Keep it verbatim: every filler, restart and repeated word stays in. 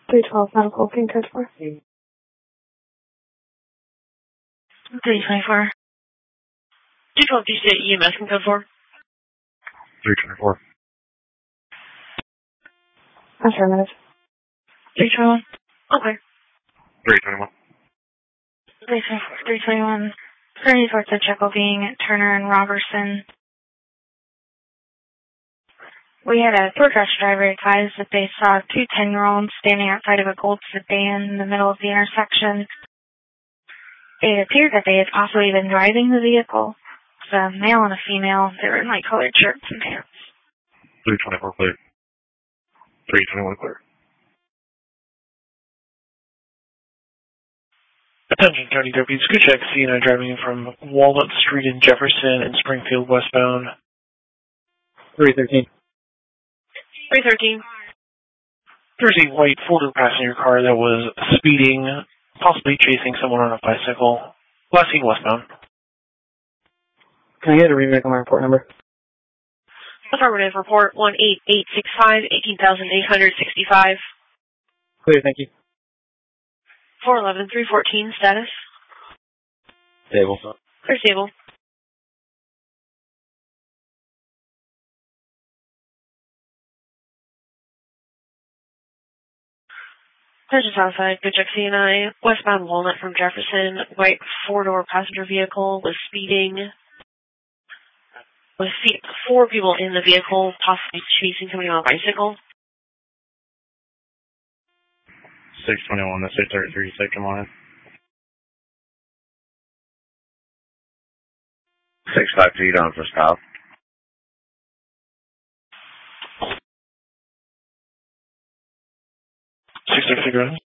three twelve medical, can code four. three twenty-four. two twelve D C E M S, can code four. three twenty-four. Affirmative. three twenty-one. Okay. three twenty-one. three twenty-four. three twenty-one. Current reports of Jekyll being Turner and Robertson. We had a tour bus driver advise that they saw two ten-year-olds standing outside of a gold sedan in the middle of the intersection. It appeared that they had possibly been driving the vehicle. It was a male and a female. They were in light colored shirts and pants. three twenty-four clear. three twenty-one clear. Attention County deputies, good check, C and I driving from Walnut Street in Jefferson and Springfield westbound. three thirteen. three thirteen. There's a white four-door passenger car that was speeding, possibly chasing someone on a bicycle. Last seen westbound. Can I get a remake on my report number? Affirmative, report one eight eight six five, eighteen thousand eight hundred sixty-five. Clear, thank you. four eleven, three fourteen, status. Stable. Clear, stable. Attention Southside, good check C and I, westbound Walnut from Jefferson, white four-door passenger vehicle was speeding. With four people in the vehicle, possibly chasing somebody on a bicycle. six twenty-one, that's eight thirty-three, take them on in. six five two, down for stop. six thirty-three,